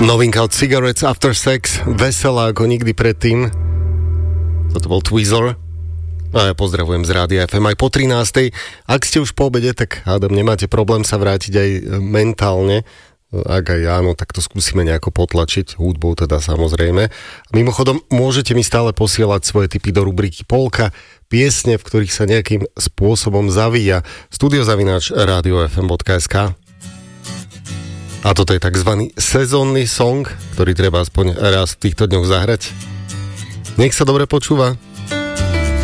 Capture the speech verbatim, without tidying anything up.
Novinka od Cigarettes After Sex, veselá ako nikdy predtým. Toto bol Tweezer. A ja pozdravujem z Rádia ef em aj po trinástej. Ak ste už po obede, tak hádam, nemáte problém sa vrátiť aj mentálne. Ak aj áno, tak to skúsime nejako potlačiť, hudbou teda samozrejme. Mimochodom, môžete mi stále posielať svoje tipy do rubriky Polka, piesne, v ktorých sa nejakým spôsobom zavíja. studiozavináč rádio ef em bodka es ká. A toto je takzvaný sezónny song, ktorý treba aspoň raz v týchto dňoch zahrať. Nech sa dobre počúva.